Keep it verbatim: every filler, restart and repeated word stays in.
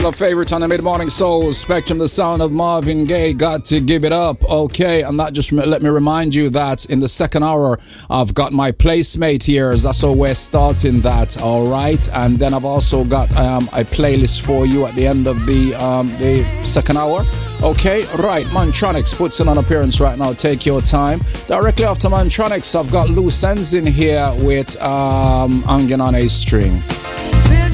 A favorite on the mid-morning soul spectrum, the sound of Marvin Gaye, Got to Give It Up. Okay, and that just let me remind you that in the second hour I've got my placemate here. That's how we're starting that. All right, and then I've also got um, a playlist for you at the end of the um, the second hour. Okay, right, Mantronics puts in an appearance right now. Take your time. Directly after Mantronics, I've got Loose Ends in here with um, Hanging on a String.